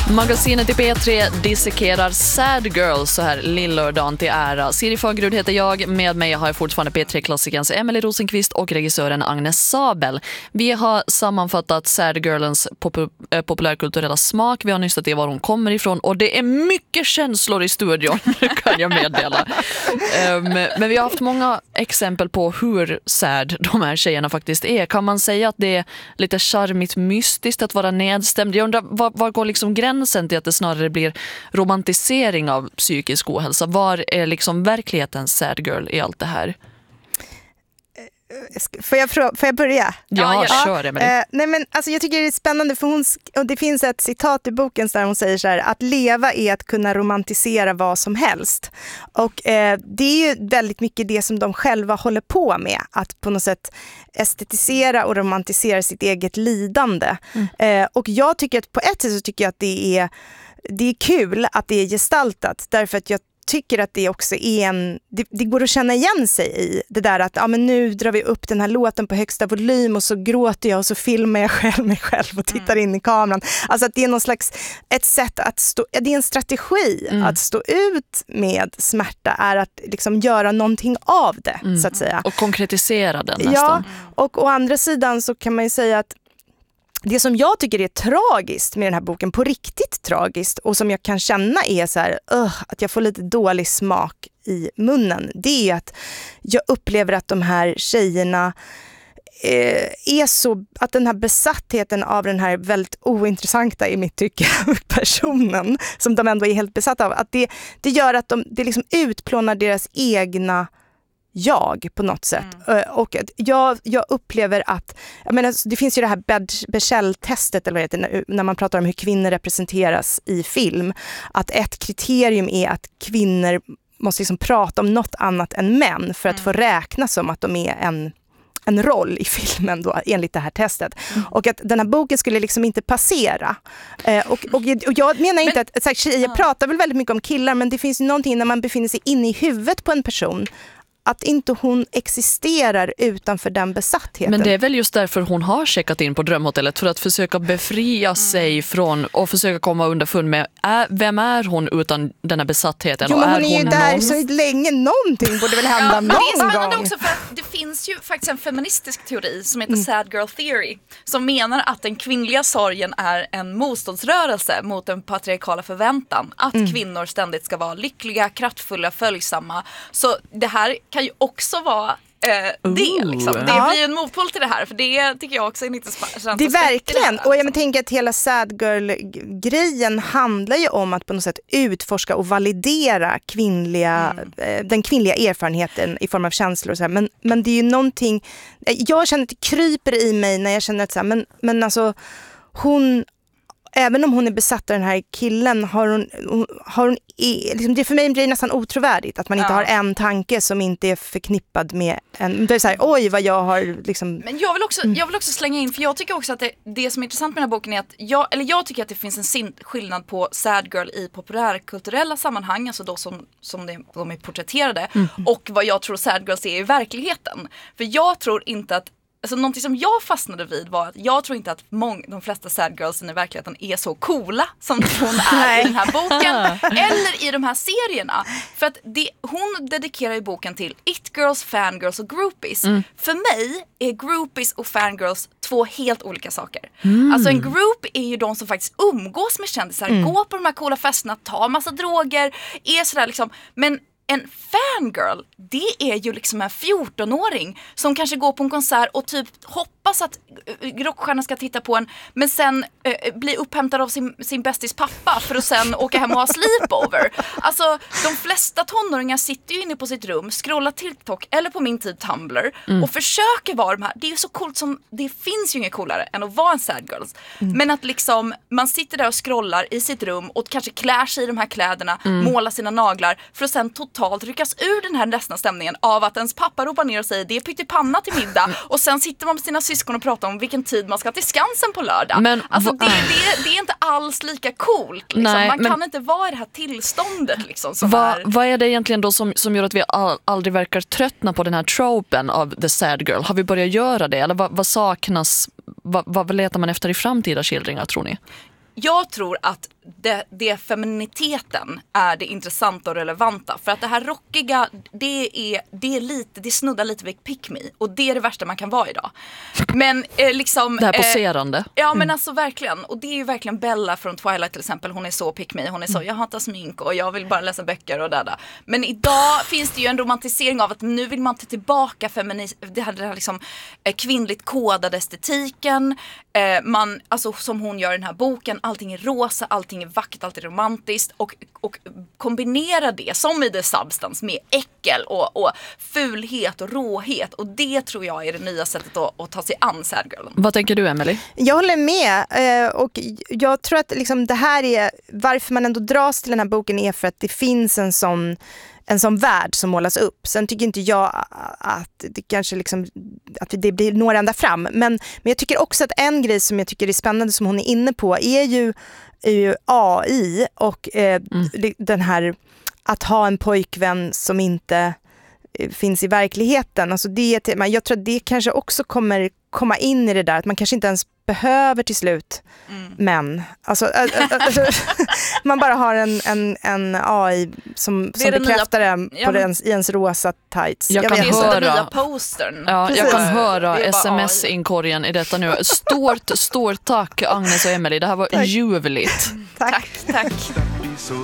Magasinet i P3 dissekerar Sad Girls så här lillördagen till ära. Siri Fagerud heter jag. Med mig har jag fortfarande P3-klassikens Emily Rosenqvist och regissören Agnes Sabel. Vi har sammanfattat Sad Girlens populärkulturella smak. Vi har nystat i var hon kommer ifrån. Och det är mycket känslor i studion, kan jag meddela. Men vi har haft många exempel på hur sad de här tjejerna faktiskt är. Kan man säga att det är lite charmigt mystiskt att vara nedstämd? Jag undrar, var går liksom gränsen till att det snarare blir romantisering av psykisk ohälsa? Var är liksom verklighetens sad girl i allt det här? Får jag börja? Ja, kör det med nej men alltså jag tycker det är spännande för och det finns ett citat i boken där hon säger så här: att leva är att kunna romantisera vad som helst. Och det är ju väldigt mycket det som de själva håller på med, att på något sätt estetisera och romantisera sitt eget lidande. Och jag tycker att på ett sätt så tycker jag att det är kul att det är gestaltat, därför att jag tycker att det också är det går att känna igen sig i det där att men nu drar vi upp den här låten på högsta volym och så gråter jag och så filmar jag mig själv och tittar in i kameran. Alltså att det är någon slags ett sätt att det är en strategi att stå ut med smärta, är att liksom göra någonting av det så att säga. Och konkretisera den nästan. Ja, och å andra sidan så kan man ju säga att det som jag tycker är tragiskt med den här boken, på riktigt tragiskt, och som jag kan känna är så här, att jag får lite dålig smak i munnen, det är att jag upplever att de här tjejerna är så, att den här besattheten av den här väldigt ointressanta i mitt tycke personen, som de ändå är helt besatta av, att det gör att det liksom utplånar deras egna jag på något sätt. Och jag upplever att, jag menar, det finns ju det här Bechdel-testet eller vad det heter, när man pratar om hur kvinnor representeras i film, att ett kriterium är att kvinnor måste liksom prata om något annat än män för att få räkna som att de är en roll i filmen då, enligt det här testet. Och att den här boken skulle liksom inte passera. Och jag menar inte att tjejer pratar väl väldigt mycket om killar, men det finns ju någonting när man befinner sig inne i huvudet på en person, att inte hon existerar utanför den besattheten. Men det är väl just därför hon har checkat in på Drömhotellet, för att försöka befria sig från och försöka komma underfund med vem är hon utan den här besattheten. Jo, men hon är ju där så länge, någonting borde väl hända någon gång. Det är spännande också, för att det finns ju faktiskt en feministisk teori som heter Sad Girl Theory, som menar att den kvinnliga sorgen är en motståndsrörelse mot den patriarkala förväntan att kvinnor ständigt ska vara lyckliga, kraftfulla, följsamma. Så det här kan ju också vara det liksom. Det blir ju en motpol till det här, för det tycker jag också är lite intressant. Det är verkligen, och jag liksom. tänker att hela sad girl-grejen handlar ju om att på något sätt utforska och validera den kvinnliga erfarenheten i form av känslor och så här. Men det är ju någonting, jag känner att det kryper i mig när jag känner att så här, men alltså hon, även om hon är besatt av den här killen, har hon liksom, det för mig blir nästan otrovärdigt att man inte har en tanke som inte är förknippad med det är så här, oj vad jag har liksom. Men jag vill också slänga in, för jag tycker också att det som är intressant med den här boken är att jag tycker att det finns en skillnad på sad girl i populärkulturella sammanhang, alltså då som de är porträtterade, och vad jag tror sad girls är i verkligheten. För jag tror inte att, alltså någonting som jag fastnade vid var att jag tror inte att de flesta sad girlsen i verkligheten är så coola som hon är i den här boken eller i de här serierna. För att hon dedikerar ju boken till it girls, fangirls och groupies. För mig är groupies och fangirls två helt olika saker. Alltså en group är ju de som faktiskt umgås med kändisar, går på de här coola festerna, tar massa droger, är sådär liksom, men en fangirl, det är ju liksom en 14-åring som kanske går på en konsert och typ hoppas att rockstjärnan ska titta på en, men sen bli upphämtad av sin bästis pappa för att sen åka hem och ha sleepover. Alltså, de flesta tonåringar sitter ju inne på sitt rum, scrollar TikTok eller på min tid Tumblr och försöker vara de här. Det är ju så coolt, som det finns ju inget coolare än att vara en sad girl. Men att liksom man sitter där och scrollar i sitt rum och kanske klär sig i de här kläderna, målar sina naglar för att sen totalt ryckas ur den här ledsna stämningen av att ens pappa ropar ner och säger det är pyttipanna till middag, och sen sitter man med sina syskon och pratar om vilken tid man ska till Skansen på lördag. Men alltså det är inte alls lika coolt liksom. Nej, man kan inte vara i det här tillståndet liksom, vad är det egentligen då som gör att vi aldrig verkar tröttna på den här tropen av the sad girl? Har vi börjat göra det? Eller vad saknas? Vad letar man efter i framtida skildringar, tror ni? jag tror att det femininiteten är det intressanta och relevanta. För att det här rockiga, det snuddar lite vid pick me. Och det är det värsta man kan vara idag. Men liksom... Det här poserande. Ja, men alltså verkligen. Och det är ju verkligen Bella från Twilight till exempel. Hon är så pick me. Hon är så, jag hatar smink och jag vill bara läsa böcker och där. Men idag finns det ju en romantisering av att nu vill man ta tillbaka det här liksom kvinnligt kodade estetiken. Alltså som hon gör i den här boken. Allting är rosa, allting är vackert, allt är romantiskt och kombinera det som i The Substance med äckel och fulhet och råhet, och det tror jag är det nya sättet att ta sig an sad girlen. Vad tänker du, Emily? Jag håller med, och jag tror att liksom det här är varför man ändå dras till den här boken, är för att det finns en sån värld som målas upp. Sen tycker inte jag att det kanske liksom, att det blir några ända fram. Men jag tycker också att en grej som jag tycker är spännande som hon är inne på är ju AI och den här att ha en pojkvän som inte finns i verkligheten. Alltså jag tror att det kanske också kommer komma in i det där att man kanske inte ens behöver till slut män. Alltså, man bara har en AI som bekräftar det i ens rosa tights. Jag kan höra den nya postern. Ja, jag kan höra sms-inkorgen i detta nu. Stort tack Agnes och Emily. Det här var ljuvligt. Tack.